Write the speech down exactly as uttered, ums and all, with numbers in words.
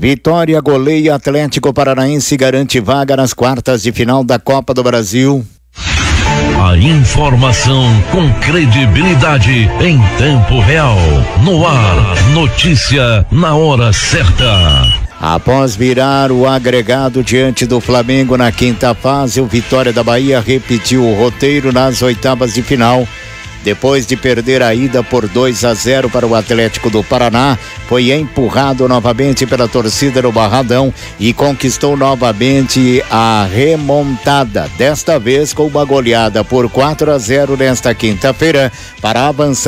Vitória goleia Atlético Paranaense e garante vaga nas quartas de final da Copa do Brasil. A informação com credibilidade em tempo real. No ar, notícia na hora certa. Após virar o agregado diante do Flamengo na quinta fase, o Vitória da Bahia repetiu o roteiro nas oitavas de final. Depois de perder a ida por dois a zero para o Atlético do Paraná, foi empurrado novamente pela torcida do Barradão e conquistou novamente a remontada, desta vez com uma goleada por quatro a zero nesta quinta-feira para avançar